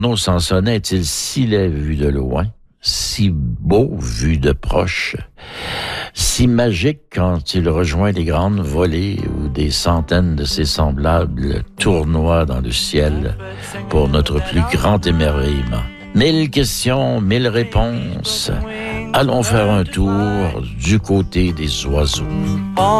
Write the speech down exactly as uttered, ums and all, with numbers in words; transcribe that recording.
Nos Sansonnet est-il si laid vu de loin, si beau vu de proche, si magique quand il rejoint les grandes volées où des centaines de ses semblables tournoient dans le ciel pour notre plus grand émerveillement. Mille questions, mille réponses. Allons faire un tour du côté des oiseaux.